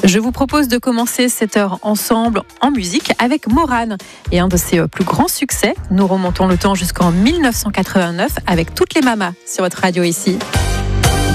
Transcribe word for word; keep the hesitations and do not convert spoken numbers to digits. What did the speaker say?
Je vous propose de commencer cette heure ensemble en musique avec Mauranne et un de ses plus grands succès. Nous remontons le temps jusqu'en mille neuf cent quatre-vingt-neuf avec Toutes les mamas sur votre radio ici.